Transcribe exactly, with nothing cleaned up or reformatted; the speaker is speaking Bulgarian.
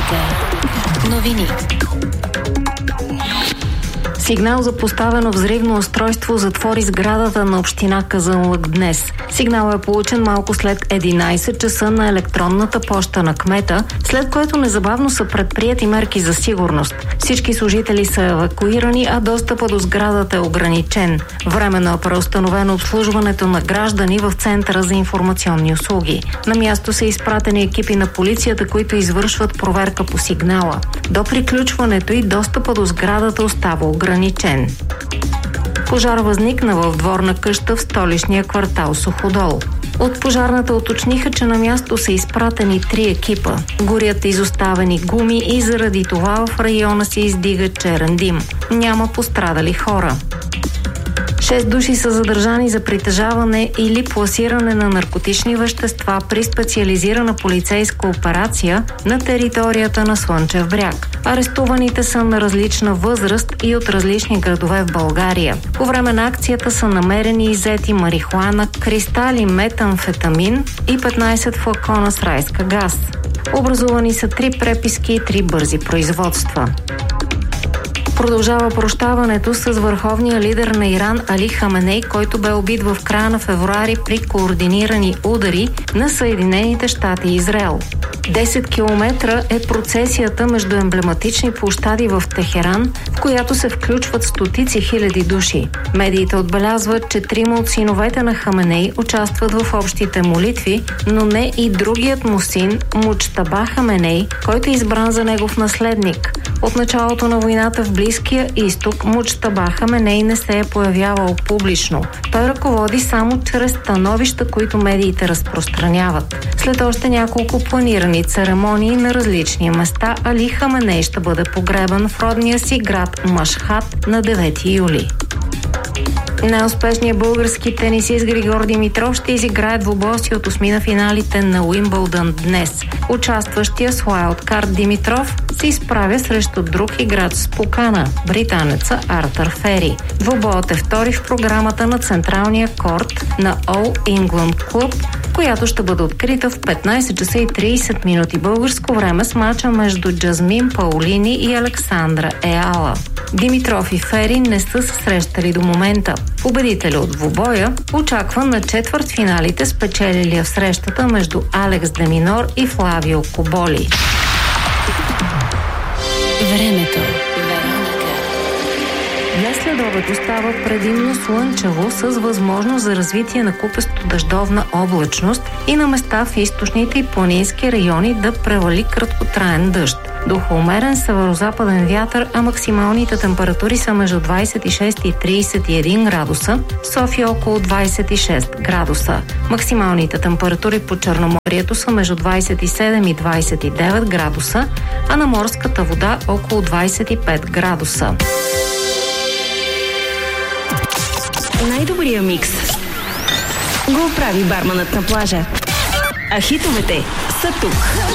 Вероника. Новини. Сигнал за поставено взривно устройство затвори сградата на община Казанлък днес. Сигналът е получен малко след единайсет часа на електронната поща на кмета, след което незабавно са предприети мерки за сигурност. Всички служители са евакуирани, а достъпът до сградата е ограничен. Временно е преустановено обслужването на граждани в Центъра за информационни услуги. На място са изпратени екипи на полицията, които извършват проверка по сигнала. До приключването и достъпът до сградата остава ограничен. Пожар възникна в дворна къща в столичния квартал Суходол. От пожарната уточниха, че на място са изпратени три екипа. Горят изоставени гуми и заради това в района се издига черен дим. Няма пострадали хора. Шест души са задържани за притежаване или пласиране на наркотични вещества при специализирана полицейска операция на територията на Слънчев бряг. Арестуваните са на различна възраст и от различни градове в България. По време на акцията са намерени иззети марихуана, кристали метамфетамин и петнайсет флакона с райска газ. Образувани са три преписки и три бързи производства. Продължава прощаването с върховния лидер на Иран Али Хаменей, който бе убит в края на февруари при координирани удари на Съединените щати и Израел. десет километра е процесията между емблематични площади в Техеран, в която се включват стотици хиляди души. Медиите отбелязват, че трима от синовете на Хаменей участват в общите молитви, но не и другият му син Муджтаба Хаменей, който е избран за негов наследник. От началото на войната в Близкия изток Муджтаба Хаменей не се е появявал публично. Той ръководи само чрез становища, които медиите разпространяват. След още няколко планирани церемонии на различни места, Али Хаменей ще бъде погребан в родния си град Машхад на девети юли. Най-успешният български тенисист Григор Димитров ще изиграе двубоя си от осми на финалите на Уимбълдън днес. Участващия с уайлдкарт Димитров се изправя срещу друг играч с покана – британеца Артър Фери. Двубоят е втори в програмата на централния корт на All England Club, която ще бъде открита в петнайсет часа и трийсет минути българско време с мача между Джазмин Паулини и Александра Еала. Димитров и Фери не са се срещали до момента. Победителя от двубоя очаква на четвъртфиналите, спечелилия в срещата между Алекс Деминор и Флавио Коболи. Времето. Днес следобед остава предимно слънчево с възможност за развитие на купесто дъждовна облачност и на места в източните и планински райони да превали краткотраен дъжд. Духа умерен северозападен вятър, а максималните температури са между двайсет и шест и трийсет и един градуса, в София около двайсет и шест градуса. Максималните температури по Черноморието са между двайсет и седем и двайсет и девет градуса, а на морската вода около двайсет и пет градуса. Най-добрия микс го прави барманът на плажа. А хитовете са тук.